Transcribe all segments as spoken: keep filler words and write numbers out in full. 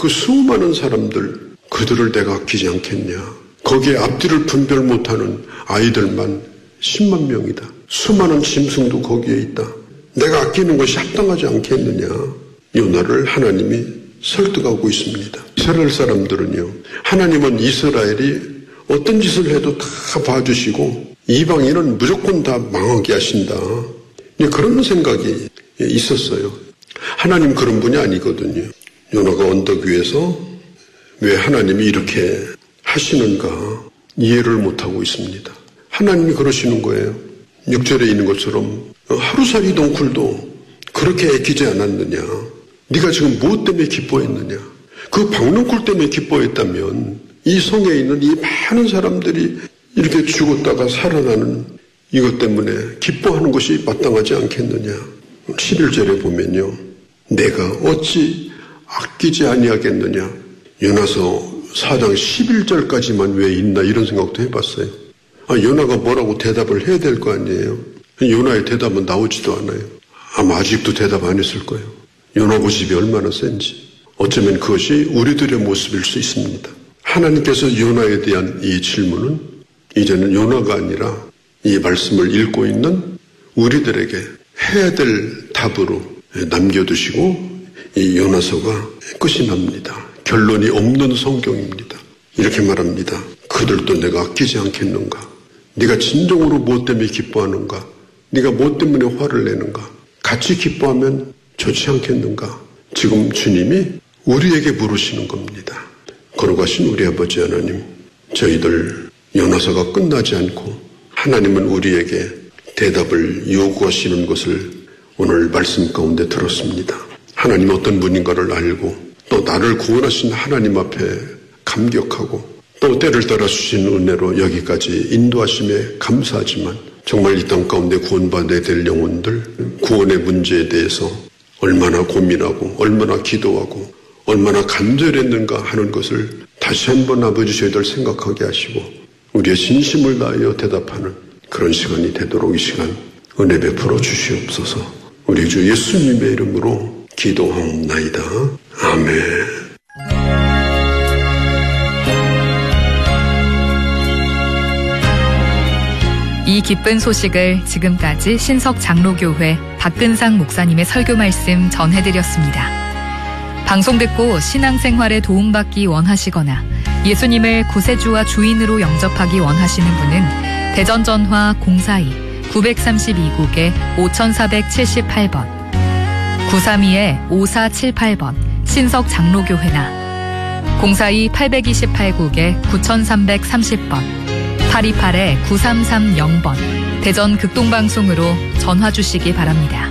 그 수많은 사람들, 그들을 내가 아끼지 않겠냐. 거기에 앞뒤를 분별 못하는 아이들만 십만 명이다. 수많은 짐승도 거기에 있다. 내가 아끼는 것이 합당하지 않겠느냐. 요나를 하나님이 설득하고 있습니다. 이스라엘 사람들은요, 하나님은 이스라엘이 어떤 짓을 해도 다 봐주시고 이방인은 무조건 다 망하게 하신다. 그런 생각이 있었어요. 하나님 그런 분이 아니거든요. 요나가 언덕 위에서 왜 하나님이 이렇게 하시는가 이해를 못하고 있습니다. 하나님이 그러시는 거예요. 육 절에 있는 것처럼 하루살이 덩쿨도 그렇게 애끼지 않았느냐. 네가 지금 무엇 때문에 기뻐했느냐. 그 박넝쿨 때문에 기뻐했다면 이 성에 있는 이 많은 사람들이 이렇게 죽었다가 살아나는 이것 때문에 기뻐하는 것이 마땅하지 않겠느냐. 십일 절에 보면요. 내가 어찌 아끼지 아니하겠느냐. 요나서 사 장 십일 절까지만 왜 있나 이런 생각도 해봤어요. 아, 요나가 뭐라고 대답을 해야 될 거 아니에요. 요나의 대답은 나오지도 않아요. 아마 아직도 대답 안 했을 거예요. 요나 고집이 얼마나 센지. 어쩌면 그것이 우리들의 모습일 수 있습니다. 하나님께서 요나에 대한 이 질문은 이제는 요나가 아니라 이 말씀을 읽고 있는 우리들에게 해야 될 답으로 남겨두시고 이 요나서가 끝이 납니다. 결론이 없는 성경입니다. 이렇게 말합니다. 그들도 내가 아끼지 않겠는가? 네가 진정으로 무엇 때문에 기뻐하는가? 네가 무엇 때문에 화를 내는가? 같이 기뻐하면 좋지 않겠는가? 지금 주님이 우리에게 물으시는 겁니다. 걸어가신 우리 아버지 하나님, 저희들 요나서가 끝나지 않고 하나님은 우리에게 대답을 요구하시는 것을 오늘 말씀 가운데 들었습니다. 하나님 어떤 분인가를 알고 또 나를 구원하신 하나님 앞에 감격하고 또 때를 따라 주신 은혜로 여기까지 인도하심에 감사하지만 정말 이 땅 가운데 구원받아야 될 영혼들 구원의 문제에 대해서 얼마나 고민하고 얼마나 기도하고 얼마나 간절했는가 하는 것을 다시 한번 아버지 저희들 생각하게 하시고 우리의 진심을 다하여 대답하는 그런 시간이 되도록 이 시간 은혜 베풀어 주시옵소서. 우리 주 예수님의 이름으로 기도하옵나이다. 아멘. 이 기쁜 소식을 지금까지 신석장로교회 박근상 목사님의 설교 말씀 전해드렸습니다. 방송 듣고 신앙생활에 도움받기 원하시거나 예수님을 구세주와 주인으로 영접하기 원하시는 분은 대전 전화 공사이 구삼이 국에 오사칠팔 번 구삼이 오사칠팔 번 신석장로교회나 공사이 팔이십팔 국에 구삼삼삼십 번 팔이팔 구삼삼공 번 대전 극동방송으로 전화 주시기 바랍니다.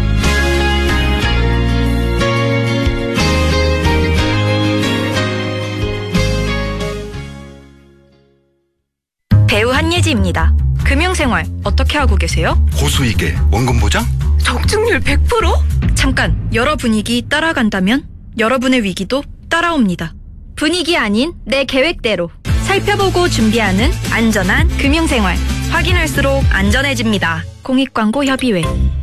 배우 한예지입니다. 금융생활 어떻게 하고 계세요? 고수익에 원금 보장? 적중률 백 퍼센트? 잠깐, 여러 분위기 따라간다면 여러분의 위기도 따라옵니다. 분위기 아닌 내 계획대로 살펴보고 준비하는 안전한 금융생활. 확인할수록 안전해집니다. 공익광고 협의회.